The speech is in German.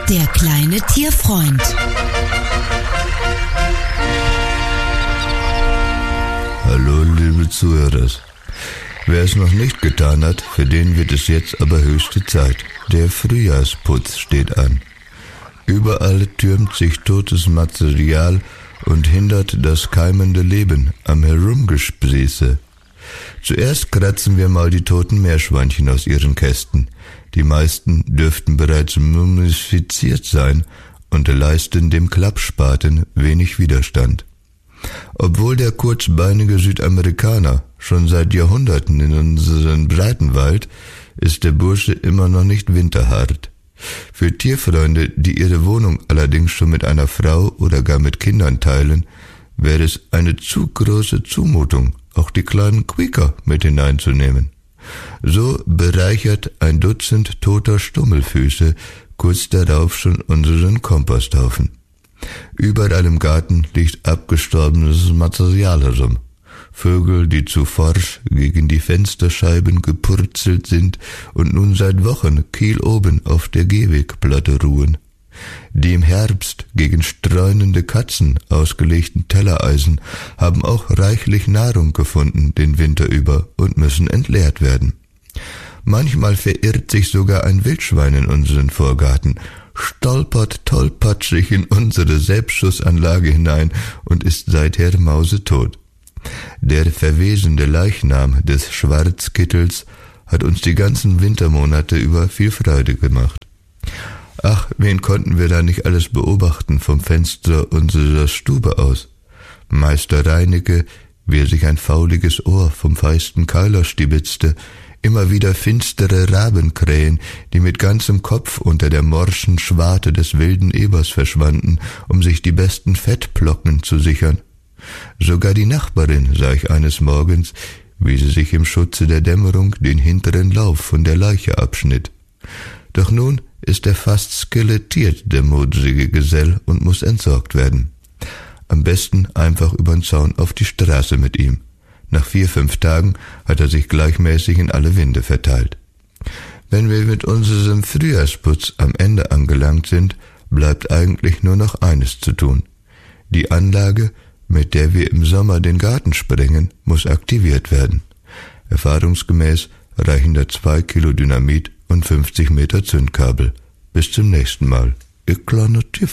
Der kleine Tierfreund. Hallo, liebe Zuhörer. Wer es noch nicht getan hat, für den wird es jetzt aber höchste Zeit. Der Frühjahrsputz steht an. Überall türmt sich totes Material und hindert das keimende Leben am Herumgesprieße. Zuerst kratzen wir mal die toten Meerschweinchen aus ihren Kästen. Die meisten dürften bereits mumifiziert sein und leisten dem Klappspaten wenig Widerstand. Obwohl der kurzbeinige Südamerikaner schon seit Jahrhunderten in unserem Breitenwald ist der Bursche immer noch nicht winterhart. Für Tierfreunde, die ihre Wohnung allerdings schon mit einer Frau oder gar mit Kindern teilen, wäre es eine zu große Zumutung, auch die kleinen Quieker mit hineinzunehmen. So bereichert ein Dutzend toter Stummelfüße kurz darauf schon unseren Komposthaufen. Überall im Garten liegt abgestorbenes Material herum. Vögel, die zu forsch gegen die Fensterscheiben gepurzelt sind und nun seit Wochen kieloben auf der Gehwegplatte ruhen. Die im Herbst gegen streunende Katzen ausgelegten Tellereisen haben auch reichlich Nahrung gefunden den Winter über und müssen entleert werden. Manchmal verirrt sich sogar ein Wildschwein in unseren Vorgarten, stolpert tollpatschig in unsere Selbstschussanlage hinein und ist seither mausetot. Der verwesende Leichnam des Schwarzkittels hat uns die ganzen Wintermonate über viel Freude gemacht. Ach, wen konnten wir da nicht alles beobachten vom Fenster unserer Stube aus? Meister Reinecke, wie er sich ein fauliges Ohr vom feisten Keiler stibitzte, immer wieder finstere Rabenkrähen, die mit ganzem Kopf unter der morschen Schwarte des wilden Ebers verschwanden, um sich die besten Fettplocken zu sichern. Sogar die Nachbarin sah ich eines Morgens, wie sie sich im Schutze der Dämmerung den hinteren Lauf von der Leiche abschnitt. Doch nun ist er fast skelettiert, der modrige Gesell, und muss entsorgt werden. Am besten einfach übern Zaun auf die Straße mit ihm. Nach 4-5 Tagen hat er sich gleichmäßig in alle Winde verteilt. Wenn wir mit unserem Frühjahrsputz am Ende angelangt sind, bleibt eigentlich nur noch eines zu tun. Die Anlage, mit der wir im Sommer den Garten sprengen, muss aktiviert werden. Erfahrungsgemäß reichen da 2 Kilo Dynamit und 50 Meter Zündkabel. Bis zum nächsten Mal. Ihr kleiner Tierfreund.